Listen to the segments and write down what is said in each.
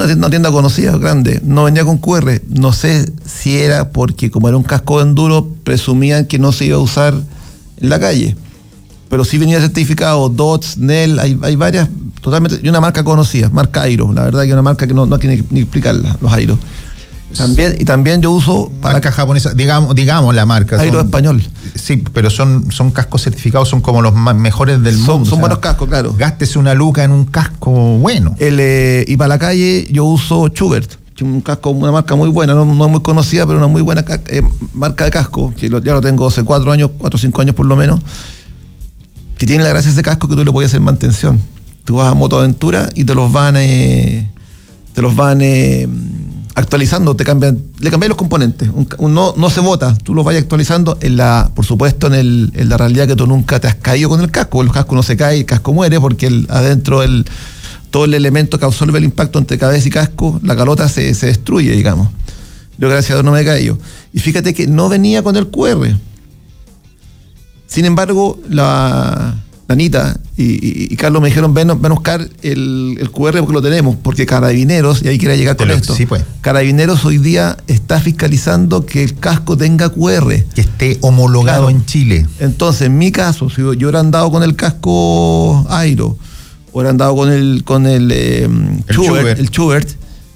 una tienda conocida, grande, no venía con QR. No sé si era porque como era un casco de enduro, presumían que no se iba a usar en la calle. Pero sí venía certificado, DOTS, NEL, hay varias, totalmente, y una marca conocida, marca Airo. La verdad que es una marca que no hay que ni explicarla, los Airo. También yo uso marca japonesa, digamos la marca. Airo español. Sí, pero son cascos certificados, son como los mejores del mundo. Son buenos cascos, claro. Gástese una luca en un casco bueno. Y para la calle yo uso Schubert, un casco, una marca muy buena, no es muy conocida, pero una muy buena marca de casco, que ya lo tengo hace 4 o 5 años por lo menos, que tiene la gracia de ese casco que tú le puedes hacer mantención. Tú vas a Motoaventura y te los van actualizando, le cambian los componentes. No se bota, tú los vas actualizando por supuesto en la realidad que tú nunca te has caído con el casco. El casco no se cae, el casco muere porque adentro todo el elemento que absorbe el impacto entre cabeza y casco, la calota se destruye, digamos. Yo gracias a Dios no me he caído. Y fíjate que no venía con el QR. Sin embargo, la Anita y Carlos me dijeron, ven a buscar el QR porque lo tenemos, porque Carabineros, y ahí quería llegar con esto, sí, pues. Carabineros hoy día está fiscalizando que el casco tenga QR. Que esté homologado, claro, en Chile. Entonces, en mi caso, si yo hubiera andado con el casco Airo, o hubiera andado con el Schubert, el Schubert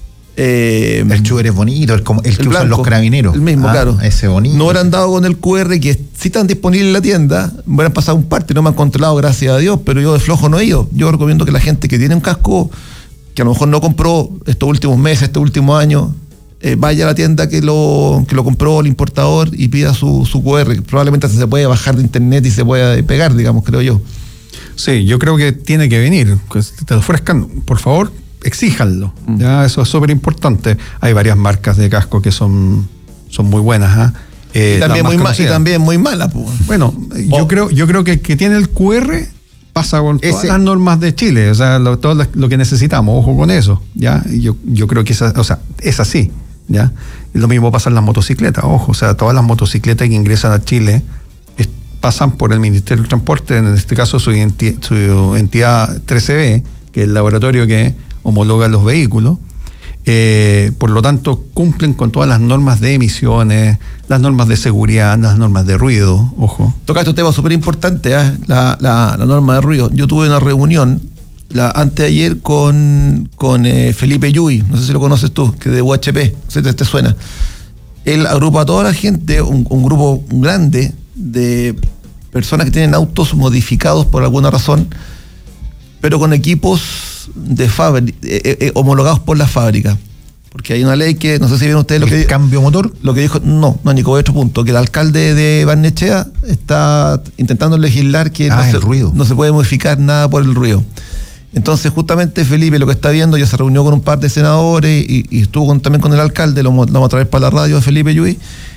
es bonito, el que usan los carabineros. El mismo, claro. Ese bonito. No hubieran dado con el QR, que sí están disponibles en la tienda, me hubieran pasado un parte, no me han controlado, gracias a Dios, pero yo de flojo no he ido. Yo recomiendo que la gente que tiene un casco, que a lo mejor no compró estos últimos meses, este último año, vaya a la tienda que lo compró el importador y pida su QR. Probablemente se puede bajar de internet y se puede pegar, digamos, creo yo. Sí, yo creo que tiene que venir, que te lo ofrezcan, por favor, exíjanlo. Ya, eso es súper importante. Hay varias marcas de casco que son muy buenas. Y también muy malas. Bueno, yo creo que el que tiene el QR pasa con todas las normas de Chile, o sea, todo lo que necesitamos, ojo con eso, ¿ya? Yo creo que es así, ¿ya? Y lo mismo pasa en las motocicletas, ojo, o sea, todas las motocicletas que ingresan a Chile pasan por el Ministerio del Transporte, en este caso su entidad 3CB, que es el laboratorio que homologa los vehículos. Por lo tanto, cumplen con todas las normas de emisiones, las normas de seguridad, las normas de ruido, ojo. Tocaste un tema súper importante, la norma de ruido. Yo tuve una reunión antes de ayer con Felipe Yui, no sé si lo conoces tú, que de UHP, no sé si te suena. Él agrupa a toda la gente, un grupo grande de personas que tienen autos modificados por alguna razón, pero con equipos de fábrica, homologados por la fábrica. Porque hay una ley que, no sé si vieron ustedes lo que... ¿Cambio motor? Lo que dijo, no, Nico, otro punto, que el alcalde de Barnechea está intentando legislar que no se puede modificar nada por el ruido. Entonces, justamente Felipe lo que está viendo, ya se reunió con un par de senadores y estuvo también con el alcalde, lo vamos a traer para la radio de Felipe Yui,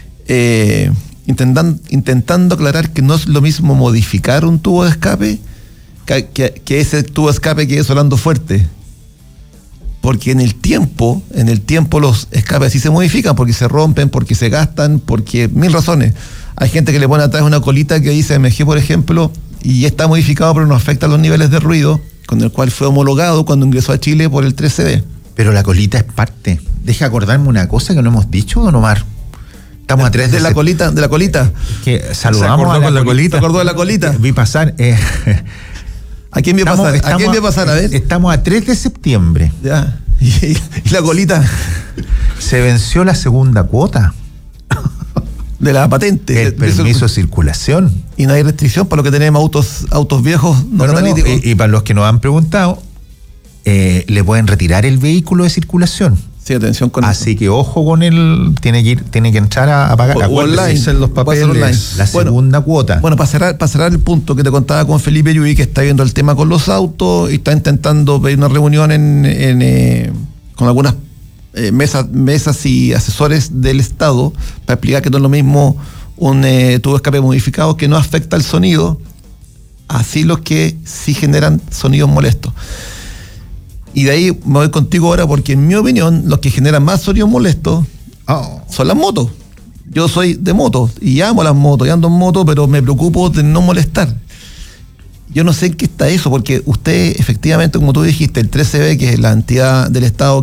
intentando aclarar que no es lo mismo modificar un tubo de escape que ese tubo de escape que es sonando fuerte. Porque en el tiempo los escapes sí se modifican, porque se rompen, porque se gastan, porque 1000 razones. Hay gente que le pone atrás una colita que dice MG, por ejemplo, y está modificado, pero no afecta los niveles de ruido, con el cual fue homologado cuando ingresó a Chile por el 3CD. Pero la colita es parte. Deja acordarme una cosa que no hemos dicho, don Omar. Estamos a 3 de la colita. Que saludamos a la colita. ¿Se acordó de la colita? Vi pasar. ¿A quién vi pasar? ¿A quién vi pasar? A ver. Estamos a 3 de septiembre. Ya. ¿Y la colita? Se venció la segunda cuota de la patente. El permiso de circulación. Y no hay restricción para los que tenemos autos viejos no catalíticos. Y para los que nos han preguntado, le pueden retirar el vehículo de circulación. Sí, atención con eso. Así que ojo con él, tiene que entrar a pagar online, los papeles, la segunda cuota. Bueno, para cerrar el punto que te contaba con Felipe Yui, que está viendo el tema con los autos y está intentando pedir una reunión con algunas mesas y asesores del Estado para explicar que no es lo mismo un tubo de escape modificado que no afecta el sonido, así los que sí generan sonidos molestos. Y de ahí me voy contigo ahora porque, en mi opinión, los que generan más sonidos molestos son las motos. Yo soy de motos y amo las motos y ando en moto, pero me preocupo de no molestar. Yo no sé en qué está eso, porque usted, efectivamente, como tú dijiste, el 3CB, que es la entidad del Estado